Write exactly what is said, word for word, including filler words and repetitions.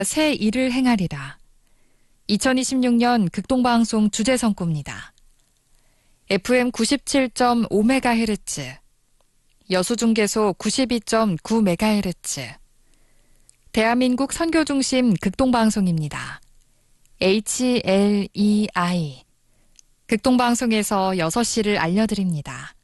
새 일을 행하리라. 이천이십육 년 극동방송 주제 선구입니다. 에프엠 구십칠 점 오 메가헤르츠, 여수중계소 구십이 점 구 메가헤르츠, 대한민국 선교중심 극동방송입니다. 에이치 엘 이 아이, 극동방송에서 여섯 시를 알려드립니다.